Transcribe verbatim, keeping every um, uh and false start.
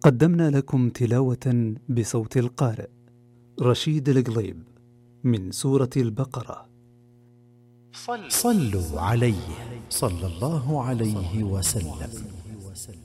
قدمنا لكم تلاوة بصوت القارئ رشيد القليب من سورة البقرة. صلوا عليه صلى الله عليه وسلم.